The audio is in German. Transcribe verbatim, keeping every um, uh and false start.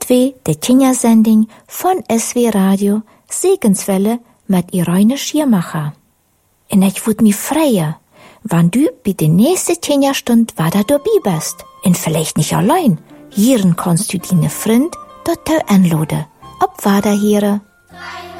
Dat wie de Kindersending von S W Radio Segenswelle mit Irene Schiermacher. En ich würd mich freuen, wann du bei der nächsten Kinderstund wieder dabei bist. Und vielleicht nicht allein. Hier kannst du deine Freund dort anladen. Ob Waderhere.